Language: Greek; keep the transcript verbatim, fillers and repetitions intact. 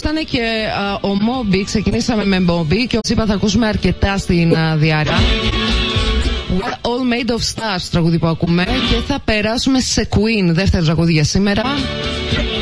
ήταν και α, ο Moby. Ξεκινήσαμε με Moby και όπως είπα θα ακούσουμε αρκετά στην α, διάρκεια. We're all made of stars, τραγούδι που ακούμε. Και θα περάσουμε σε Queen, δεύτερο τραγούδι για σήμερα.